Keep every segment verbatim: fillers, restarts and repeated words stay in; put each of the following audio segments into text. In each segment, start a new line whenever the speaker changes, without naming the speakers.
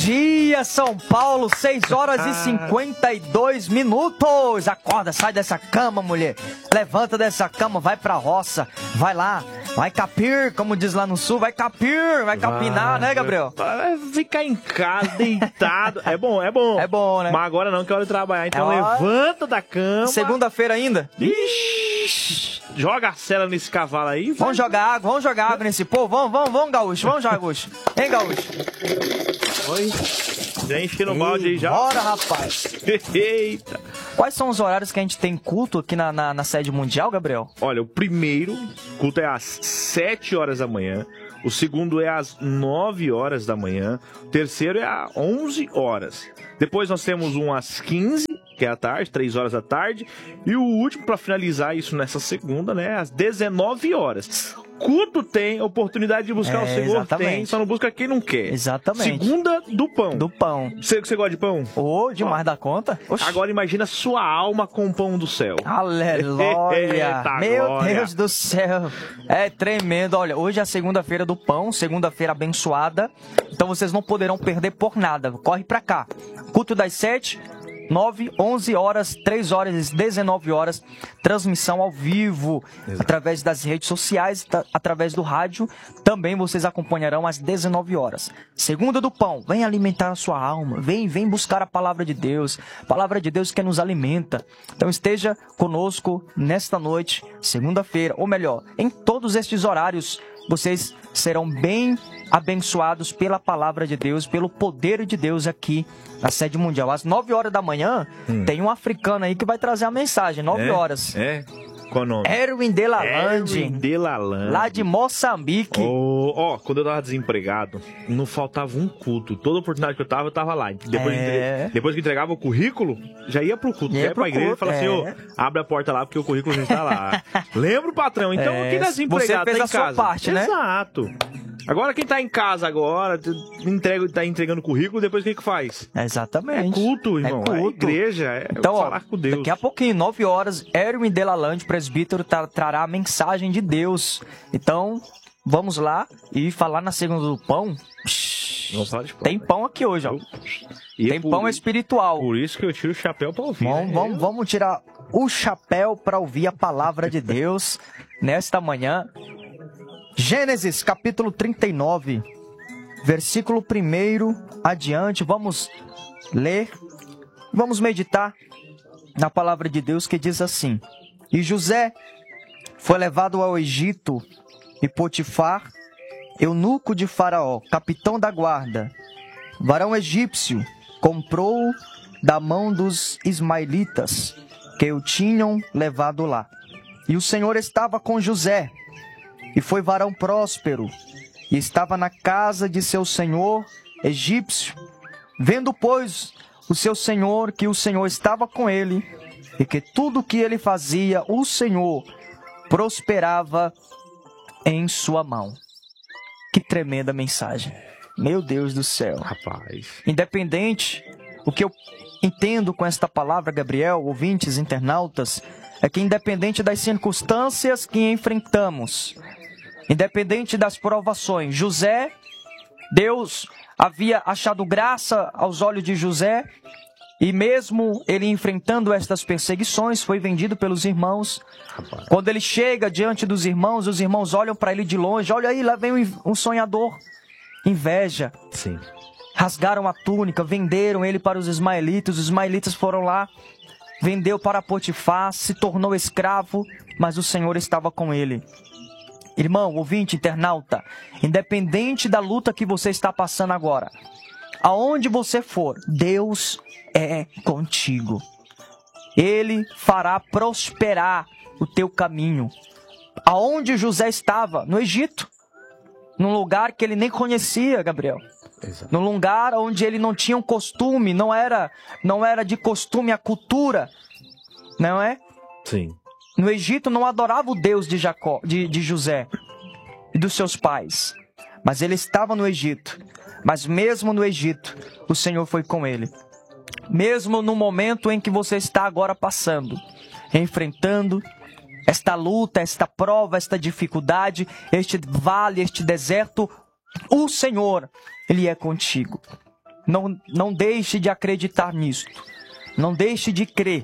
Dia, São Paulo, seis horas e cinquenta e dois minutos. Acorda, sai dessa cama, mulher. Levanta dessa cama, vai pra roça. Vai lá, vai capir, como diz lá no sul. Vai capir, vai capinar, vai, né, Gabriel?
Vai ficar em casa, deitado. É bom, é bom.
É bom, né?
Mas agora não, que é hora de trabalhar. Então
é
levanta da cama.
Segunda-feira ainda?
Ixi, joga a cela nesse cavalo aí.
Vamos jogar água, vamos jogar água nesse povo. Vamos, vamos, vamos, gaúcho. Vamos, gaúcho. Hein, gaúcho?
Oi. Já enchi no balde aí já.
Bora, rapaz.
Eita.
Quais são os horários que a gente tem culto aqui na, na, na sede mundial, Gabriel?
Olha, o primeiro culto é às sete horas da manhã. O segundo é às nove horas da manhã. O terceiro é às onze horas. Depois nós temos um às quinze, que é à tarde, três horas da tarde. E o último, para finalizar isso nessa segunda, né, às dezenove horas. Culto tem, oportunidade de buscar é, o Senhor exatamente. Tem, só não busca quem não quer.
Exatamente.
Segunda do pão.
Do pão.
Você, você gosta de pão?
Ô, oh, demais Ó, da conta.
Oxi. Agora imagina sua alma com o pão do céu.
Aleluia. Meu glória. Deus do céu. É tremendo. Olha, hoje é a segunda-feira do pão, segunda-feira abençoada. Então vocês não poderão perder por nada. Corre pra cá. Culto das sete... nove, onze horas, três horas e dezenove horas, transmissão ao vivo, exato, através das redes sociais, através do rádio, também vocês acompanharão às dezenove horas. Segunda do pão, vem alimentar a sua alma, vem, vem buscar a palavra de Deus, palavra de Deus que nos alimenta. Então esteja conosco nesta noite, segunda-feira, ou melhor, em todos estes horários, vocês serão bem abençoados pela palavra de Deus, pelo poder de Deus aqui na sede mundial. Às nove horas da manhã, hum. tem um africano aí que vai trazer a mensagem, nove
é?
horas.
É? Qual o nome?
Erwin Delalande.
Erwin Delalande.
Lá de Moçambique.
Ó, oh, oh, quando eu tava desempregado, não faltava um culto. Toda oportunidade que eu tava, eu tava lá. Depois, é. de, depois que entregava o currículo, já ia pro culto. Ia, ia pra igreja e falava é. assim, ô, oh, abre a porta lá porque o currículo já está lá. Lembra o patrão? Então, é. quem tá desempregado
Você fez
tá
a
em casa.
Sua parte, né?
Exato. Agora quem tá em casa agora, entrega, tá entregando currículo, depois o que que faz?
Exatamente.
É culto, irmão. É, culto. É igreja, é
então,
falar
ó,
com Deus.
Daqui a pouquinho, nove horas, Erwin Delalande, presbítero, tra trará a mensagem de Deus. Então, vamos lá e falar na segunda do pão.
Vamos falar de pão.
Tem pão aqui hoje, ó. E tem é por, pão espiritual.
Por isso que eu tiro o chapéu pra ouvir.
Vamos,
né?
vamos, vamos tirar o chapéu para ouvir a palavra de Deus nesta manhã. Gênesis capítulo trinta e nove, versículo um adiante, vamos ler, vamos meditar na palavra de Deus que diz assim: E José foi levado ao Egito, e Potifar, eunuco de Faraó, capitão da guarda, varão egípcio, comprou-o da mão dos ismaelitas, que o tinham levado lá. E o Senhor estava com José, e foi varão próspero, e estava na casa de seu senhor egípcio. Vendo, pois, o seu senhor que o Senhor estava com ele, e que tudo o que ele fazia, o Senhor prosperava em sua mão. Que tremenda mensagem. Meu Deus do céu.
Rapaz.
Independente, o que eu entendo com esta palavra, Gabriel, ouvintes, internautas, é que independente das circunstâncias que enfrentamos, independente das provações, José, Deus havia achado graça aos olhos de José, e mesmo ele enfrentando estas perseguições, foi vendido pelos irmãos. Rapaz. Quando ele chega diante dos irmãos, os irmãos olham para ele de longe, olha aí, lá vem um sonhador. Inveja.
Sim.
Rasgaram a túnica, venderam ele para os ismaelitas, os ismaelitas foram lá, vendeu para Potifar, se tornou escravo, mas o Senhor estava com ele. Irmão, ouvinte, internauta, independente da luta que você está passando agora, aonde você for, Deus é contigo. Ele fará prosperar o teu caminho. Aonde José estava? No Egito. Num lugar que ele nem conhecia, Gabriel. Exato. Num lugar onde ele não tinha um costume, não era, não era de costume a cultura, não é?
Sim.
No Egito não adorava o Deus de Jacó, de, de José e dos seus pais. Mas ele estava no Egito. Mas mesmo no Egito, o Senhor foi com ele. Mesmo no momento em que você está agora passando, enfrentando esta luta, esta prova, esta dificuldade, este vale, este deserto, o Senhor, Ele é contigo. Não, não deixe de acreditar nisso. Não deixe de crer.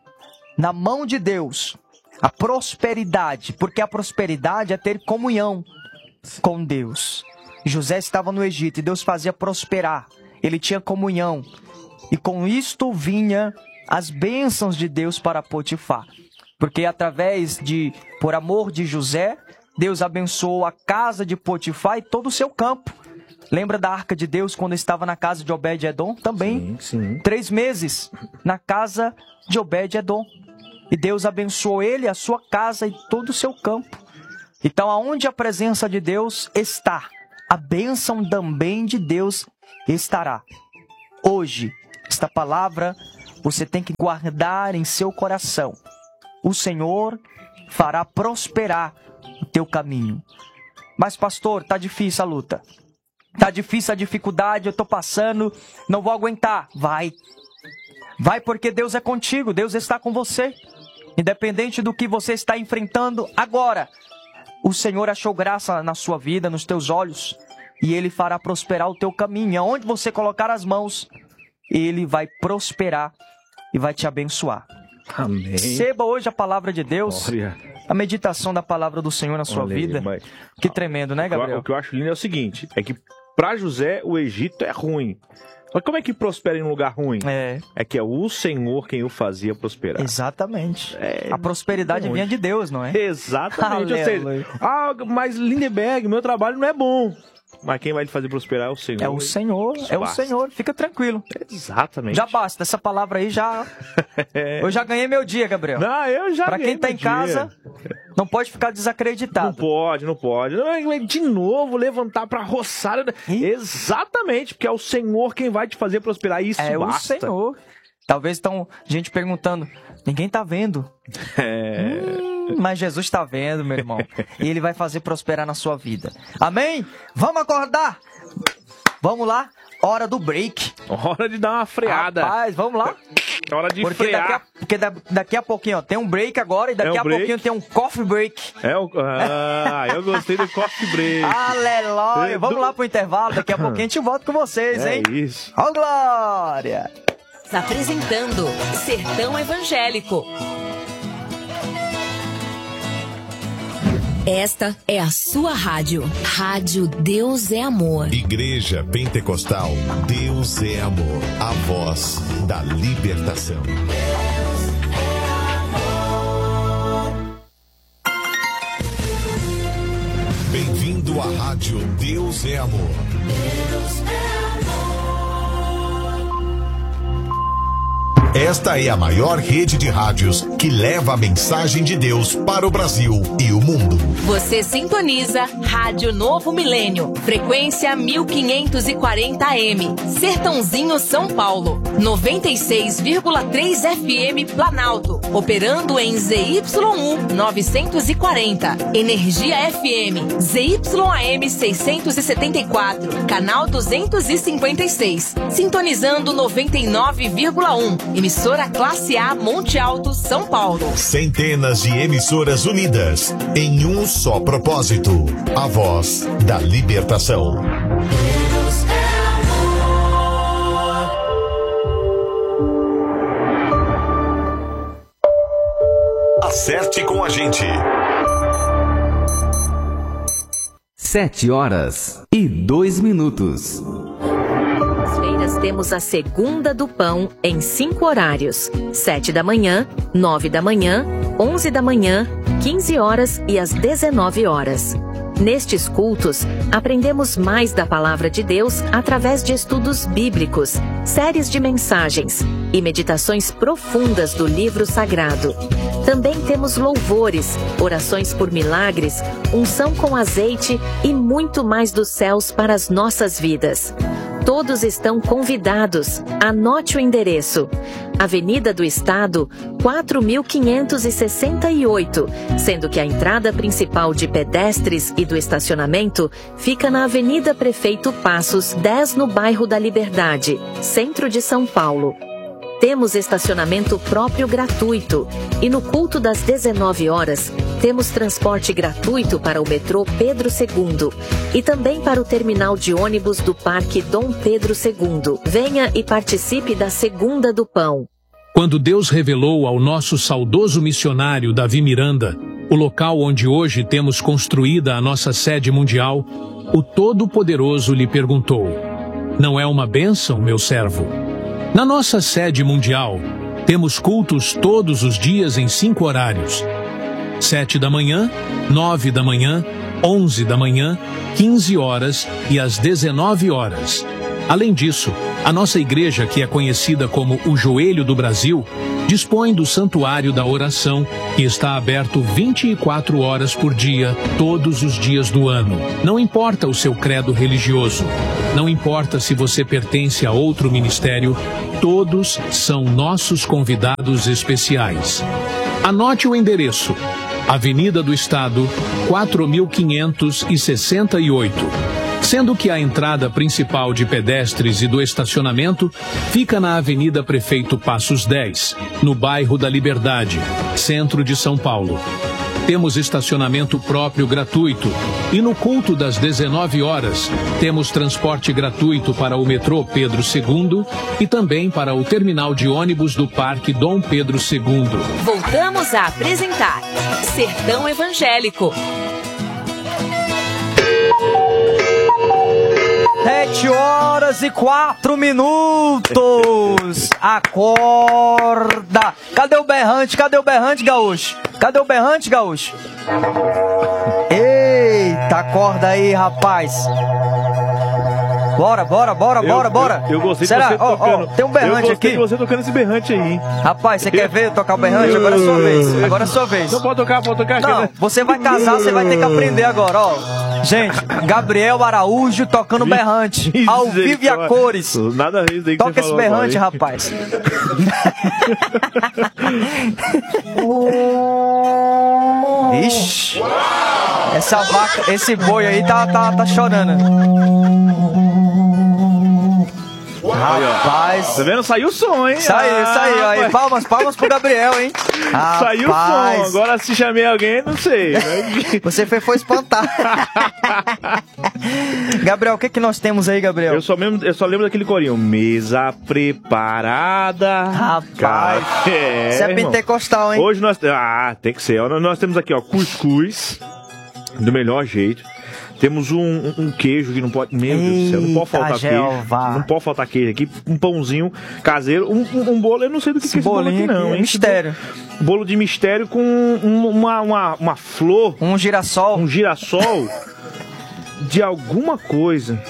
Na mão de Deus, a prosperidade, porque a prosperidade é ter comunhão com Deus. José estava no Egito e Deus fazia prosperar. Ele tinha comunhão. E com isto vinha as bênçãos de Deus para Potifar. Porque através de, por amor de José, Deus abençoou a casa de Potifar e todo o seu campo. Lembra da arca de Deus quando estava na casa de Obed-Edom? Também. Sim, sim. Três meses na casa de Obed-Edom. E Deus abençoou ele, a sua casa e todo o seu campo. Então, aonde a presença de Deus está, a bênção também de Deus estará. Hoje, esta palavra você tem que guardar em seu coração. O Senhor fará prosperar o teu caminho. Mas, pastor, tá difícil a luta. Tá difícil a dificuldade, eu tô passando, não vou aguentar. Vai. Vai porque Deus é contigo, Deus está com você. Independente do que você está enfrentando agora, o Senhor achou graça na sua vida, nos teus olhos, e Ele fará prosperar o teu caminho. Aonde você colocar as mãos, Ele vai prosperar e vai te abençoar.
Amém.
Receba hoje a palavra de Deus,
Glória.
A meditação da palavra do Senhor na sua
Olha
vida.
aí, mas...
Que tremendo, né, Gabriel?
O que eu acho lindo é o seguinte, é que para José o Egito é ruim. Mas como é que prospera em um lugar ruim?
É.
É que é o Senhor quem o fazia prosperar.
Exatamente.
É,
a prosperidade
onde?
vinha de Deus, não é?
Exatamente. Ou seja, ah, mas Lindenberg, meu trabalho não é bom. Mas quem vai te fazer prosperar é o Senhor.
É o Senhor, é o Senhor. Fica tranquilo.
Exatamente.
Já basta, essa palavra aí já...
é.
Eu já ganhei meu dia, Gabriel.
Não, eu já
Pra
ganhei
quem tá
meu
em
dia.
casa, não pode ficar desacreditado.
Não pode, não pode. De novo, levantar pra roçar.
Ih.
Exatamente, porque é o Senhor quem vai te fazer prosperar. Isso
É
basta.
o Senhor. Talvez estão gente perguntando, ninguém tá vendo.
É...
Hum, mas Jesus está vendo, meu irmão. E Ele vai fazer prosperar na sua vida. Amém? Vamos acordar? Vamos lá? Hora do break.
Hora de dar uma freada.
Rapaz, vamos lá?
Hora de
porque
frear.
Daqui a, porque da, daqui a pouquinho, ó, tem um break agora e daqui
É um
a
break.
pouquinho tem um coffee break.
É o... Ah, eu gostei do coffee break.
Aleluia.
É
Vamos
do-
lá pro intervalo. Daqui a pouquinho a gente volta com vocês,
É
hein?
isso.
Ó, glória!
Apresentando Sertão Evangélico. Esta é a sua rádio. Rádio Deus é Amor.
Igreja Pentecostal, Deus é Amor, a voz da libertação. Bem-vindo à rádio Deus é Amor. Esta é a maior rede de rádios que leva a mensagem de Deus para o Brasil e o mundo.
Você sintoniza Rádio Novo Milênio, frequência mil quinhentos e quarenta A M, Sertãozinho, São Paulo, noventa e seis vírgula três F M Planalto, operando em Z Y um novecentos e quarenta, Energia F M, Z Y A M seiscentos e setenta e quatro, canal duzentos e cinquenta e seis, sintonizando noventa e nove vírgula um, emissora Classe A Monte Alto, São Paulo.
Centenas de emissoras unidas em um só propósito: a voz da libertação. Acerte com a gente.
Sete horas e dois minutos.
Feiras temos a Segunda do Pão em cinco horários: sete da manhã, nove da manhã, onze da manhã, quinze horas e às dezenove horas. Nestes cultos, aprendemos mais da Palavra de Deus através de estudos bíblicos, séries de mensagens e meditações profundas do livro sagrado. Também temos louvores, orações por milagres, unção com azeite e muito mais dos céus para as nossas vidas. Todos estão convidados. Anote o endereço: Avenida do Estado, quatro mil quinhentos e sessenta e oito, sendo que a entrada principal de pedestres e do estacionamento fica na Avenida Prefeito Passos, dez, no bairro da Liberdade, centro de São Paulo. temos estacionamento próprio gratuito. E no culto das dezenove horas, temos transporte gratuito para o metrô Pedro segundo e também para o terminal de ônibus do Parque Dom Pedro segundo. Venha e participe da Segunda do Pão.
Quando Deus revelou ao nosso saudoso missionário Davi Miranda o local onde hoje temos construída a nossa sede mundial, o Todo-Poderoso lhe perguntou: não é uma bênção, meu servo? Na nossa sede mundial, temos cultos todos os dias em cinco horários. Sete da manhã, nove da manhã, onze da manhã, quinze horas e às dezenove horas. Além disso, a nossa igreja, que é conhecida como o Joelho do Brasil, dispõe do Santuário da Oração, que está aberto vinte e quatro horas por dia, todos os dias do ano. Não importa o seu credo religioso, não importa se você pertence a outro ministério, todos são nossos convidados especiais. Anote o endereço: Avenida do Estado, quatro mil quinhentos e sessenta e oito. Sendo que a entrada principal de pedestres e do estacionamento fica na Avenida Prefeito Passos dez, no bairro da Liberdade, centro de São Paulo. Temos estacionamento próprio gratuito e no culto das dezenove horas temos transporte gratuito para o metrô Pedro segundo e também para o terminal de ônibus do Parque Dom Pedro segundo.
Voltamos a apresentar Sertão Evangélico.
Sete horas e quatro minutos. Acorda. Cadê o berrante? Cadê o berrante, gaúcho? Cadê o berrante, gaúcho? Eita, acorda aí, rapaz. Bora, bora, bora, bora,
eu,
bora.
Eu, eu gostei
Será?
de você
oh,
tocando.
Oh, tem um berrante
eu
aqui.
Eu gostei de você tocando esse berrante aí.
Rapaz, você quer ver eu tocar o berrante? Agora é sua vez. Agora é sua vez.
Não pode tocar, pode tocar.
Não, você vai casar, você vai ter que aprender agora, ó. Gente, Gabriel Araújo tocando berrante. Ao vivo e a cores.
Nada a ver daí que
Toca
você
esse
falou
berrante,
agora,
rapaz. Ixi. Essa vaca, esse boi aí tá, tá, tá chorando. Rapaz.
Tá vendo? Saiu o som, hein?
Saiu, ah, saiu. Aí, palmas, palmas pro Gabriel, hein?
Saiu o som. Agora se chamei alguém, não sei.
Você foi, foi espantar. Gabriel, o que que nós temos aí, Gabriel?
Eu só, mesmo, eu só lembro daquele corinho. Mesa preparada.
Rapaz.
É,
isso é pentecostal, hein?
Hoje nós... Ah, tem que ser. Nós temos aqui, ó, cuscuz. Do melhor jeito. Temos um, um, um queijo que não pode... Meu Deus do céu, não pode faltar
Jeová.
queijo. Não pode faltar queijo aqui. Um pãozinho caseiro. Um, um, um bolo, eu não sei do que, que é esse bolo aqui, não.
É
hein?
mistério.
Bolo, bolo de mistério com um, uma, uma, uma flor.
Um girassol.
Um girassol de alguma coisa.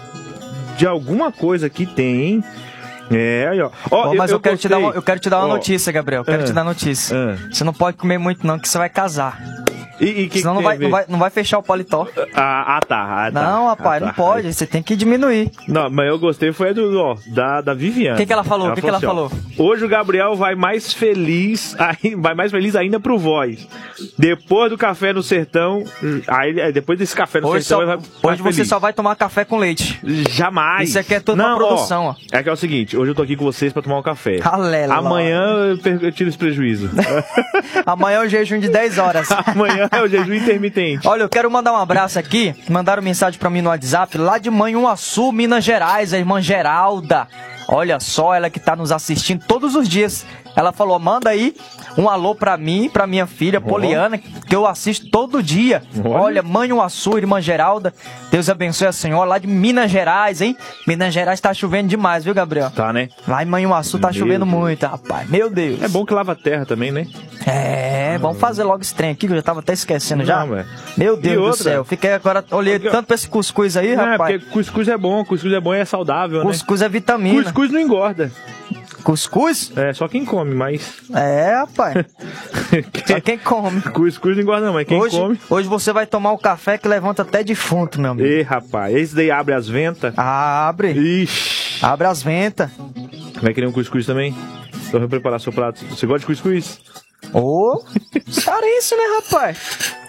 De alguma coisa que tem, hein? É, aí, ó. ó
oh, mas eu, eu, quero te dar uma, eu quero te dar uma
oh.
notícia, Gabriel. Eu quero
ah.
te dar notícia.
Ah.
Você não pode comer muito, não, que você vai casar.
E, e que
Senão
que
não, vai, não, vai, não vai fechar o paletó.
Ah, ah tá. Ah, tá.
Não, rapaz,
ah,
não
tá.
pode. Você tem que diminuir.
Não, mas eu gostei foi do, ó, da, da Viviane.
O que, que ela falou? O que, que ela
assim,
falou?
Ó, hoje o Gabriel vai mais feliz, vai mais feliz ainda pro Voz. Depois do café no sertão, aí depois desse café no
hoje
sertão,
só,
vai mais
hoje você
feliz.
só vai tomar café com leite.
Jamais.
Isso aqui é tudo
não,
uma produção, ó. ó.
É que é o seguinte, hoje eu tô aqui com vocês pra tomar um café.
Alela.
Amanhã eu, per- eu tiro esse prejuízo.
Amanhã é o jejum de dez horas.
Amanhã é o jejum intermitente.
Olha, eu quero mandar um abraço aqui. Mandaram mensagem pra mim no WhatsApp, lá de Manhuaçu, Minas Gerais, a irmã Geralda. Olha só, ela que tá nos assistindo todos os dias. Ela falou, manda aí um alô pra mim, pra minha filha, oh. Poliana, que eu assisto todo dia. Olha, Olha Manhuaçu, irmã Geralda. Deus abençoe a senhora, lá de Minas Gerais, hein? Minas Gerais tá chovendo demais, viu, Gabriel?
Tá, né?
Lá em Manhuaçu tá Meu chovendo Deus. muito, rapaz. Meu Deus.
É bom que lava a terra também, né?
É, vamos fazer logo esse trem aqui, que eu já tava até esquecendo
Não,
já.
Véio.
Meu Deus do céu. Fiquei agora, olhei porque... tanto pra esse cuscuz aí,
não,
rapaz.
É, porque cuscuz é bom, cuscuz é bom e é saudável,
cuscuz
né?
Cuscuz é vitamina.
Cuscuz não engorda.
Cuscuz?
É, só quem come, mas...
É, rapaz. Só quem come.
Cuscuz não engorda não, mas quem
hoje,
come...
Hoje você vai tomar o café que levanta até defunto, meu amigo.
Ê, rapaz, esse daí abre as ventas.
Abre.
Ixi.
Abre as ventas.
Vai querer um cuscuz também? Então vou preparar seu prato. Você gosta de cuscuz?
Ô, oh, isso, né, rapaz?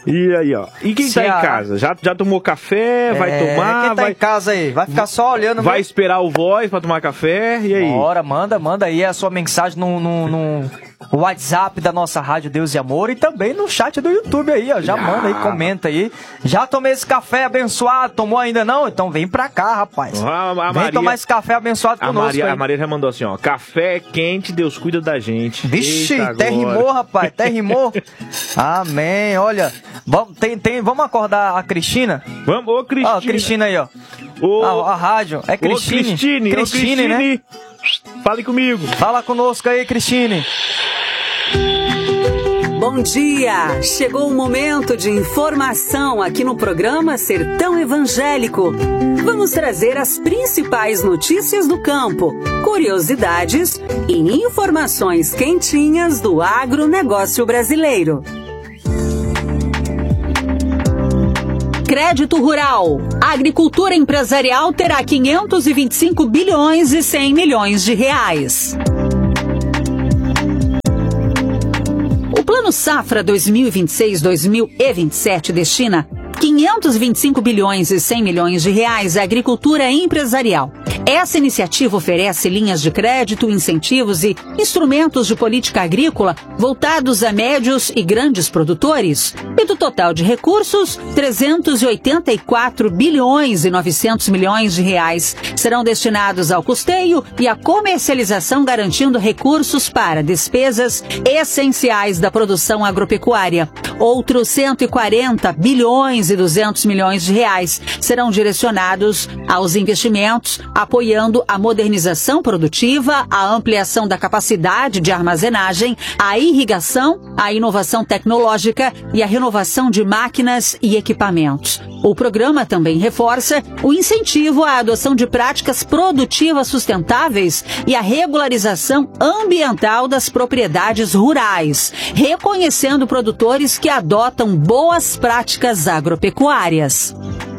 E aí, ó. E quem
Ceará.
tá em casa? Já, já tomou café? Vai
É,
tomar?
Quem tá
vai,
em casa aí? Vai ficar só olhando.
vai
mesmo?
esperar o voz pra tomar café? E aí?
Bora, manda, manda aí a sua mensagem no, no, no WhatsApp da nossa Rádio Deus e Amor e também no chat do YouTube aí, ó. Já
Ah.
manda aí, comenta aí. Já tomei esse café abençoado? Tomou ainda não? Então vem pra cá, rapaz.
A, a
vem
Maria,
tomar esse café abençoado
a,
conosco
Maria,
aí.
a Maria já mandou assim, ó. Café quente, Deus cuida da gente.
Vixe,
Eita,
até
agora.
rimou, rapaz, até rimou. Amém, olha. Vamos, tem, tem, vamos acordar a Cristina?
Vamos, ô Cristina.
Ó, a Cristina aí, ó.
Ô,
A, a rádio. É Cristine.
Ô, Cristine, ô,
Cristine, né?
Cristine. Fale comigo.
Fala conosco aí, Cristine.
Bom dia! Chegou o momento de informação aqui no programa Sertão Evangélico. Vamos trazer as principais notícias do campo, curiosidades e informações quentinhas do agronegócio brasileiro. Crédito Rural. A agricultura empresarial terá quinhentos e vinte e cinco bilhões e cem milhões de reais. O Plano Safra dois mil e vinte e seis a dois mil e vinte e sete destina quinhentos e vinte e cinco bilhões e cem milhões de reais à agricultura empresarial. Essa iniciativa oferece linhas de crédito, incentivos e instrumentos de política agrícola voltados a médios e grandes produtores. E do total de recursos, trezentos e oitenta e quatro bilhões e novecentos milhões de reais serão destinados ao custeio e à comercialização, garantindo recursos para despesas essenciais da produção agropecuária. Outros cento e quarenta bilhões e duzentos milhões de reais serão direcionados aos investimentos, apoiando a modernização produtiva, a ampliação da capacidade de armazenagem, a irrigação, a inovação tecnológica e a renovação de máquinas e equipamentos. O programa também reforça o incentivo à adoção de práticas produtivas sustentáveis e a regularização ambiental das propriedades rurais, reconhecendo produtores que adotam boas práticas agropecuárias.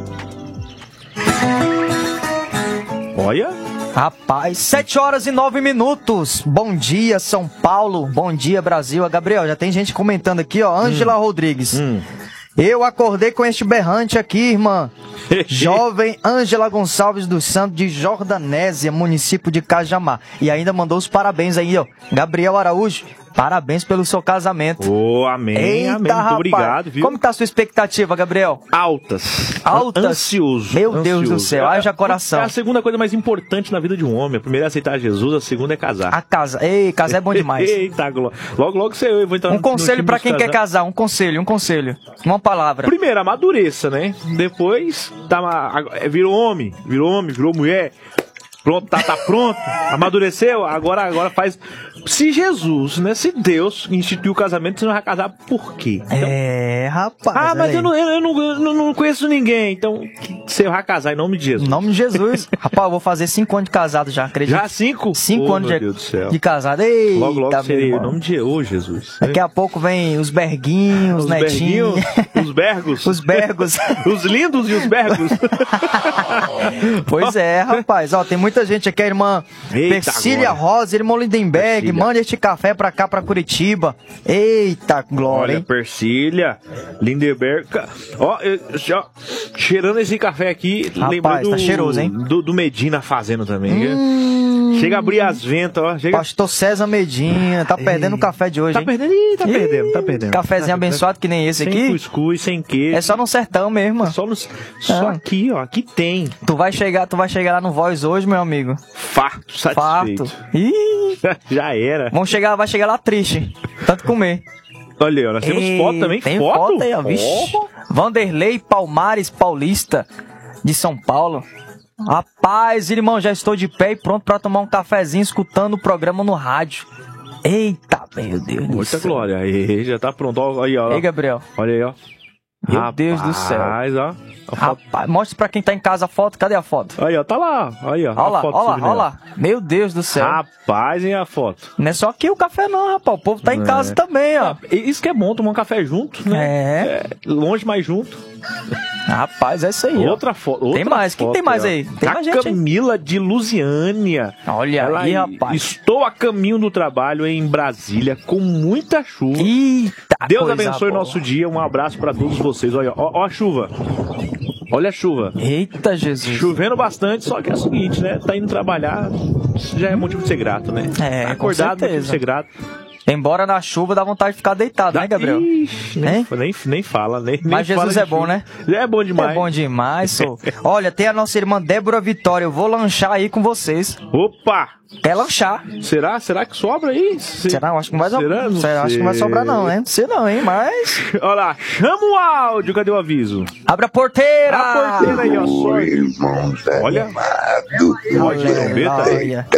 Olha.
Rapaz, sete horas e nove minutos. Bom dia, São Paulo. Bom dia, Brasil. A Gabriel, já tem gente comentando aqui, ó. Ângela hum. Rodrigues. Hum. Eu acordei com este berrante aqui, irmã. Jovem Ângela Gonçalves dos Santos, de Jordanésia, município de Cajamar. E ainda mandou os parabéns aí, ó. Gabriel Araújo, parabéns pelo seu casamento.
Oh, amém,
Eita,
amém. Muito
rapaz.
obrigado, viu?
Como tá a sua expectativa, Gabriel?
Altas.
Altas?
Ansioso.
Meu
ansioso.
Deus do céu, haja coração.
É a segunda coisa mais importante na vida de um homem. A primeira é aceitar Jesus, a segunda é casar.
A casa. Ei, casar é bom demais.
Eita, logo, logo você eu vou entrar
Um
no,
conselho
no
pra quem
casar.
quer casar, um conselho, um conselho. Uma palavra.
Primeiro, amadureça, né? Depois, tá, virou homem, virou homem, virou mulher. Pronto, tá, tá pronto, amadureceu, agora, agora faz... Se Jesus, né, se Deus instituiu o casamento, você não vai casar por quê? Então,
é, rapaz.
Ah, mas eu não, eu, não, eu não, não conheço ninguém, então você vai casar em nome de Jesus.
Em nome de Jesus. Rapaz, eu vou fazer cinco anos de casado já, acredito.
Já cinco?
Cinco
oh,
anos
meu
de,
Deus do céu.
de casado. Eita,
logo, logo seria
meu
em nome de Jesus, oh, Jesus.
Daqui a pouco vem os berguinhos, os netinhos.
Berguinhos, os bergos.
Os bergos.
Os lindos e os bergos.
Pois é, rapaz. Ó, tem muita gente aqui, a irmã
Eita,
Persília
agora.
Rosa, irmão Lindenberg, manda este café pra cá, pra Curitiba. Eita, glória,
Olha,
hein?
Persília, Lindenberg. Ó, eu, ó, cheirando esse café aqui,
Rapaz,
lembrando
tá cheiroso, hein?
Do, do Medina fazendo também.
Hum,
Chega a abrir as ventas, ó. Chega...
Pastor César Medina, tá perdendo o café de hoje,
Tá
hein?
perdendo, ih, tá
Ih,
perdendo, tá perdendo.
Cafezinho
tá
abençoado que nem esse
sem
aqui.
Sem cuscuz, sem queijo.
É só no sertão mesmo.
Só, no, só
Ah.
aqui, ó. Aqui tem.
Tu vai chegar, tu vai chegar lá no Voz hoje, meu amigo.
Farto, satisfeito.
Farto. Ih,
Já era.
vamos chegar, vai chegar lá triste. Tanto comer.
Olha aí, ó, nós temos
Ei,
foto também.
Tem
foto?
foto aí, ó. Vixe.
Oh.
Vanderlei Palmares Paulista, de São Paulo. Rapaz, irmão, já estou de pé e pronto pra tomar um cafezinho escutando o programa no rádio. Eita, meu Deus do
Muita
céu.
glória. Aí, já tá pronto. Ó, aí, ó.
Ei, Gabriel.
Olha aí, ó.
Meu
Rapaz,
Deus do céu.
ó. A foto.
Rapaz, mostra pra quem tá em casa a foto. Cadê a foto?
Aí, ó, tá lá. Aí, ó.
Olha lá,
a foto
olha lá,
subindo
olha
aí,
lá. Meu Deus do céu.
Rapaz, hein, a foto.
Não é só aqui o café não, rapaz. O povo tá em
É.
casa também, ó.
Isso que é bom, tomar um café junto, né?
É.
É, longe, mas junto.
Rapaz, é isso aí.
Outra foto.
Tem mais, quem tem mais aí? Tem
a
mais gente
Camila aí. De Lusiânia.
Olha
Ela
aí, rapaz.
Estou a caminho do trabalho em Brasília com muita chuva.
Eita,
Deus abençoe o nosso dia. Um abraço para todos vocês. Olha, ó, ó a chuva. Olha a chuva.
Eita, Jesus.
Chovendo bastante, só que é o seguinte, né? Tá indo trabalhar, já é motivo de ser grato, né?
É,
acordado, motivo de ser grato.
Embora na chuva dá vontade de ficar deitado, dá, né, Gabriel?
Ixi, nem, nem, nem fala, nem
Mas
nem
Jesus
fala
é bom,
chuva.
né?
É bom demais.
É bom demais, sou. Olha, tem a nossa irmã Débora Vitória. Eu vou lanchar aí com vocês.
Opa!
Quer lanchar?
Será? Será que sobra aí? Se...
Será? Eu acho que não vai sobrar.
Será? Não
Será? Acho que não vai sobrar, não, hein? Não sei não, hein? Mas.
Olha lá, chama o áudio, cadê o aviso?
Abre a porteira!
A porteira aí, ó. Só...
Irmãos,
olha.
Voz de trombeta.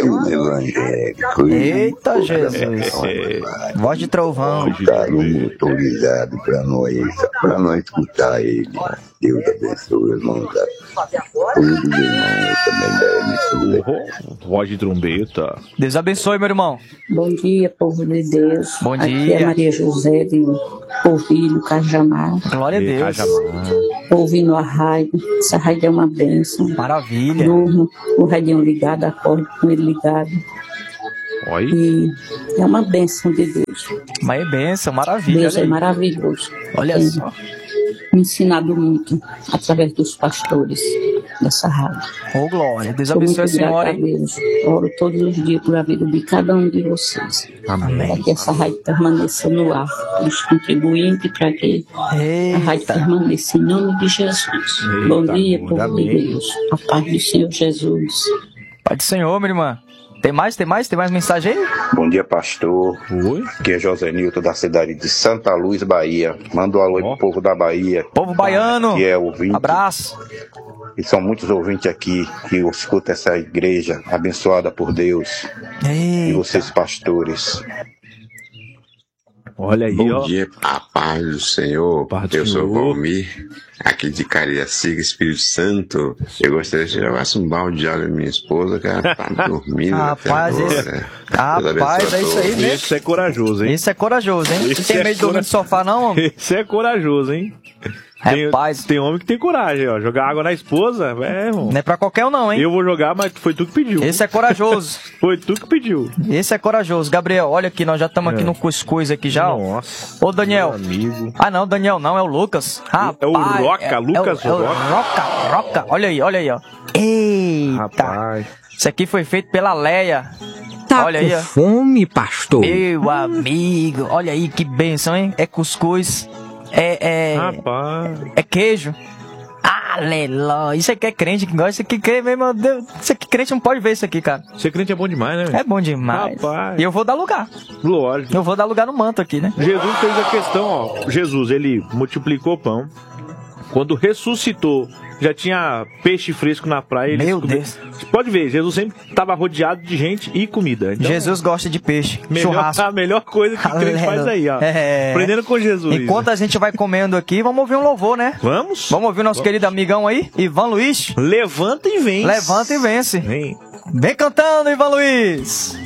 Eita, Jesus.
É.
Voz de trovão.
Tá no motorizado pra nós, pra nós escutar ele. Deus abençoe, irmãos. Todos os irmãos também da emissora.
Oh, voz de trombeta.
Deus abençoe, meu irmão.
Bom dia, povo de Deus.
Bom
Aqui
dia.
é Maria José de Polvilho, Cajamar.
Glória a Deus.
Ouvindo a rádio. Essa rádio é uma bênção.
Maravilha.
Durmo com o radinho ligado, acordo com ele ligado.
Oi.
E é uma bênção de Deus.
Mas é bênção, maravilha.
Deus
olha
é
aí.
maravilhoso.
Olha
Tem
só.
me ensinado muito através dos pastores dessa rádio.
Ô, glória. Deus
Sou
abençoe a
muito grata
senhora,
a
hein?
Deus. Oro todos os dias por a vida de cada um de vocês.
Amém.
Para que essa rádio permaneça no ar. Os contribuintes para que a rádio
Eita.
permaneça em nome de Jesus.
Eita,
Bom dia,
amor,
povo
amém.
de Deus. A paz do Senhor Jesus.
Pai do Senhor, minha irmã. Tem mais? Tem mais? Tem mais mensagem aí?
Bom dia, pastor.
Oi.
Aqui é José Nilton, da cidade de Santa Luz, Bahia. Manda um alô aí
Ó.
pro povo da Bahia.
Povo baiano.
Que é ouvinte.
Abraço.
E são muitos ouvintes aqui que escutam essa igreja abençoada por Deus. E
Eita.
vocês, pastores.
Olha aí,
Bom
ó.
dia, a paz do Senhor.
Paz do
Eu sou
Senhor.
Valmir, aqui de Cariacica, Espírito Santo. Eu gostaria que você jogasse um balde de água na minha esposa, que ela tá dormindo até
Rapaz,
agora.
esse-
Deus
Rapaz,
abençoe
é isso aí, né?
Esse é corajoso, hein?
Esse é corajoso, hein?
Esse
Não tem
é
medo de dormir
cora-
no sofá, não, homem?
Esse é corajoso, hein? Tem,
Rapaz.
tem homem que tem coragem, ó. Jogar água na esposa, é, irmão.
Não é pra qualquer um, não, hein?
Eu vou jogar, mas foi tu que pediu.
Esse é corajoso.
Foi tu que pediu.
Esse é corajoso. Gabriel, olha aqui, nós já estamos aqui
É.
no cuscuz aqui já. ó.
Nossa.
Ô, Daniel.
Meu amigo.
Ah, não, Daniel não, é o Lucas. Rapaz,
É o Roca, Lucas
é o, é o
Roca.
Roca, Roca. Olha aí, olha aí, ó. Eita.
Rapaz.
Isso aqui foi feito pela Leia.
Tá
Olha
com
aí, ó.
fome, pastor?
Meu amigo, olha aí que bênção, hein? É cuscuz, é, é,
Rapaz.
é queijo. Aleluia. Isso aqui é crente que gosta. Isso aqui, crente, meu Deus. Isso aqui crente não pode ver isso aqui, cara.
Ser crente é bom demais, né?
É bom demais.
Rapaz.
E eu vou dar lugar.
Lógico.
Eu vou dar lugar no manto aqui, né?
Jesus fez a questão, ó. Jesus, ele multiplicou o pão. Quando ressuscitou, já tinha peixe fresco na praia. Ele
Meu
descobriu-
Deus.
Você pode ver, Jesus sempre estava rodeado de gente e comida. Então,
Jesus gosta de peixe,
melhor,
churrasco.
a melhor coisa que o crente faz aí, ó.
É.
Aprendendo com Jesus.
Enquanto a gente vai comendo aqui, vamos ouvir um louvor, né?
Vamos?
Vamos ouvir o nosso querido amigão aí, Ivan Luiz.
Levanta e vence.
Levanta e vence.
Vem.
Vem cantando, Ivan Luiz.